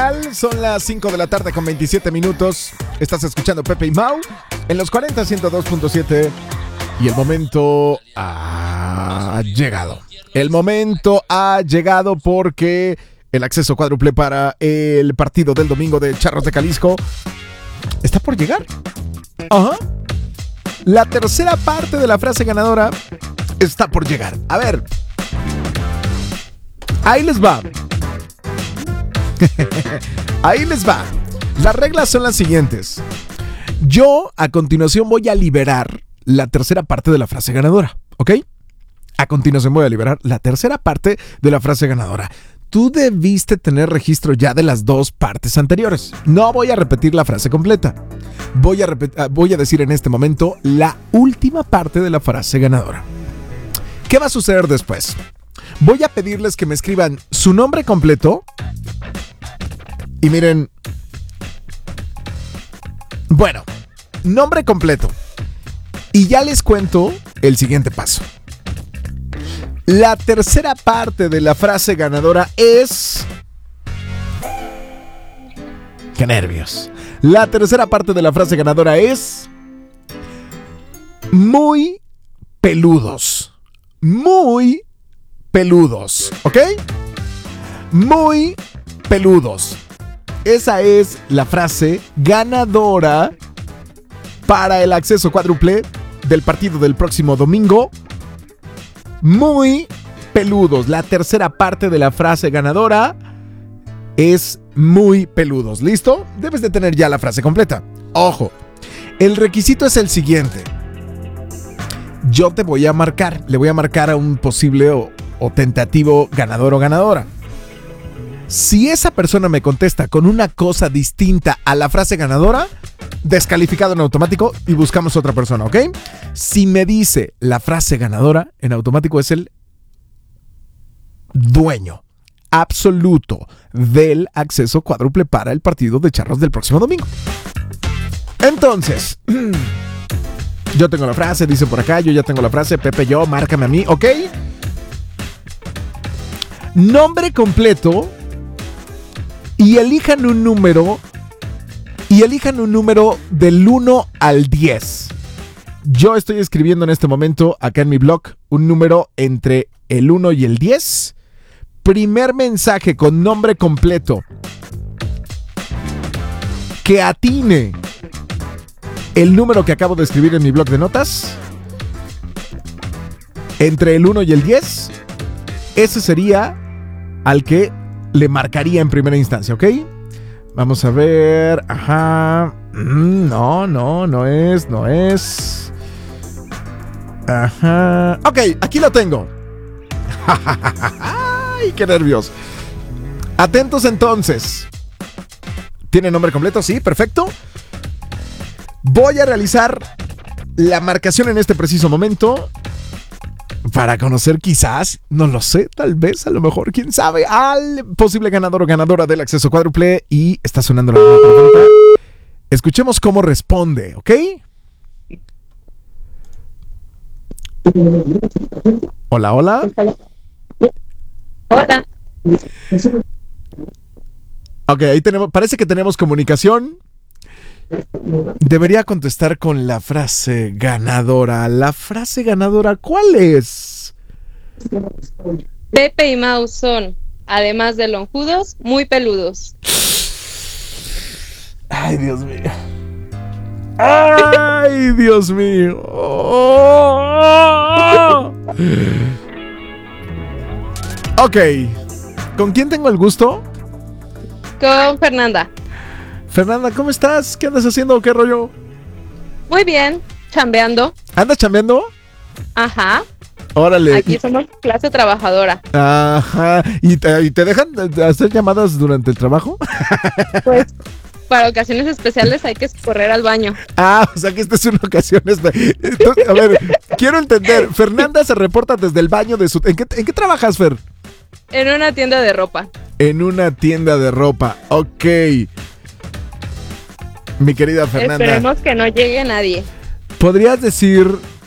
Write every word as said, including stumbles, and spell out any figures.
tal? Son las cinco de la tarde con veintisiete minutos. Estás escuchando Pepe y Mau en los cuarenta, ciento dos punto siete. Y el momento ha llegado. El momento ha llegado porque el acceso cuádruple para el partido del domingo de Charros de Jalisco está por llegar. Ajá. La tercera parte de la frase ganadora está por llegar. A ver. Ahí les va. Ahí les va. Las reglas son las siguientes. Yo a continuación voy a liberar la tercera parte de la frase ganadora, ¿ok? A continuación voy a liberar la tercera parte de la frase ganadora. Tú debiste tener registro ya de las dos partes anteriores. No voy a repetir la frase completa. Voy a, repet- voy a decir en este momento la última parte de la frase ganadora. ¿Qué va a suceder después? Voy a pedirles que me escriban su nombre completo. Y miren. Bueno, nombre completo. Y ya les cuento el siguiente paso. La tercera parte de la frase ganadora es... ¡Qué nervios! La tercera parte de la frase ganadora es... Muy peludos. Muy peludos. ¿Ok? Muy peludos. Esa es la frase ganadora para el acceso cuádruple del partido del próximo domingo. Muy peludos. La tercera parte de la frase ganadora es muy peludos. ¿Listo? Debes de tener ya la frase completa. Ojo, el requisito es el siguiente. Yo te voy a marcar, le voy a marcar a un posible o, o tentativo ganador o ganadora. Si esa persona me contesta con una cosa distinta a la frase ganadora, descalificado en automático y buscamos otra persona, ¿ok? Si me dice la frase ganadora, en automático es el dueño absoluto del acceso cuádruple para el partido de Charros del próximo domingo. Entonces, yo tengo la frase, dice por acá, yo ya tengo la frase, Pepe, yo, márcame a mí, ¿ok? Nombre completo y elijan un número y elijan un número del uno al diez. Yo estoy escribiendo en este momento acá en mi blog un número entre el uno y el diez. Primer mensaje con nombre completo que atine el número que acabo de escribir en mi blog de notas entre el uno y el diez, ese sería al que le marcaría en primera instancia, ¿ok? Vamos a ver. Ajá. No, no, no es, no es. Ajá. Ok, aquí lo tengo. ¡Ay, qué nervios! Atentos entonces. ¿Tiene nombre completo? Sí, perfecto. Voy a realizar la marcación en este preciso momento para conocer quizás, no lo sé, tal vez, a lo mejor, quién sabe, al posible ganador o ganadora del acceso cuádruple. Y está sonando la pregunta. Escuchemos cómo responde, ¿ok? Hola, hola. Hola. Ok, ahí tenemos, parece que tenemos comunicación. Debería contestar con la frase ganadora. La frase ganadora, ¿cuál es? Pepe y Mau son, además de lonjudos, muy peludos. Ay, Dios mío. Ay, Dios mío. Oh. Ok. ¿Con quién tengo el gusto? Con Fernanda. Fernanda, ¿cómo estás? ¿Qué andas haciendo? ¿Qué rollo? Muy bien, chambeando. ¿Andas chambeando? Ajá. Órale. Aquí somos clase trabajadora. Ajá. ¿Y te, y te dejan hacer llamadas durante el trabajo? Pues para ocasiones especiales hay que correr al baño. Ah, o sea que esta es una ocasión. Entonces, a ver, quiero entender. Fernanda se reporta desde el baño de su... ¿En qué, en qué trabajas, Fer? En una tienda de ropa. En una tienda de ropa. Ok. Mi querida Fernanda. Esperemos que no llegue nadie. ¿Podrías decir